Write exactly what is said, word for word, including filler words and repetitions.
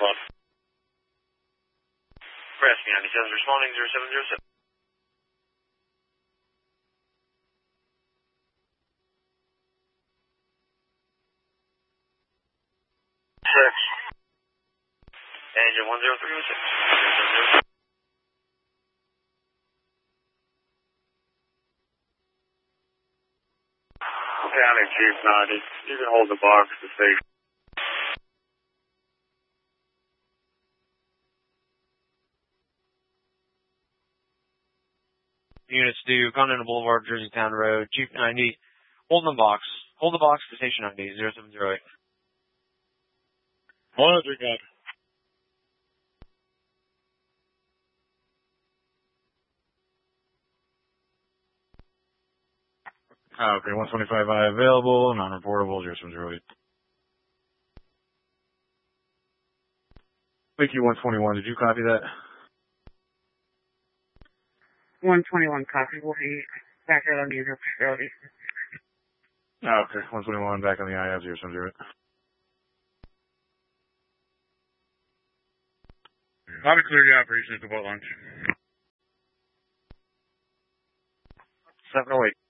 Club. Rescue ninety-seven responding zero seven zero seven. Six. Engine one zero three oh six. zero seven zero seven. County Chief ninety. You can hold the box to station. Units due, Continental Boulevard, Jerseytown Road, Chief ninety. Hold the box. Hold the box to station ninety, zero seven zero eight. one hundred, got it. Ah, okay, one twenty-five I available, non-reportable, zero seven zero eight. Mickey one twenty-one, did you copy that? one twenty-one copy. We'll be back out on the user facility. Ah, okay, one twenty-one, back on the I F, zero seven zero eight. I'll be clear the operation at the boat launch. seven oh eight.